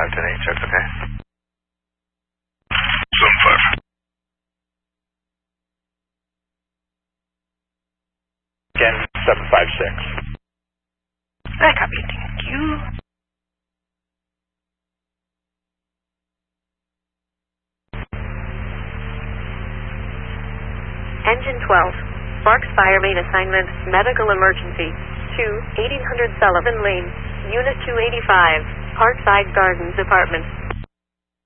510 check, okay? Zone 5. Again, 756. I copy, thank you. Engine 12. Sparks Fire Main Assignment, Medical Emergency, to 1800 Sullivan Lane, Unit 285, Parkside Gardens Apartment.